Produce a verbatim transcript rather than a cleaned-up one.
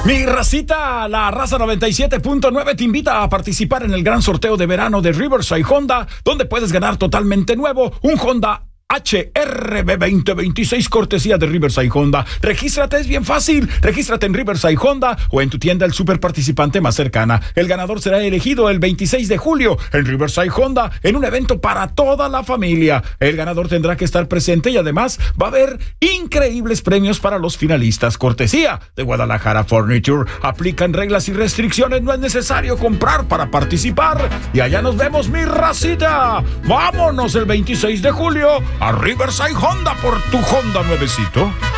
Mi racita, la raza noventa y siete punto nueve te invita a participar en el gran sorteo de verano de Riverside Honda, donde puedes ganar totalmente nuevo un Honda H R B veinte veintiséis cortesía de Riverside Honda. Regístrate, es bien fácil. Regístrate en Riverside Honda o en tu tienda el super participante más cercana. El ganador será elegido el veintiséis de julio en Riverside Honda en un evento para toda la familia. El ganador tendrá que estar presente y además va a haber increíbles premios para los finalistas. Cortesía de Guadalajara Furniture. Aplican reglas y restricciones. No es necesario comprar para participar. Y allá nos vemos, mi racita. Vámonos el veintiséis de julio a Riverside Honda por tu Honda nuevecito.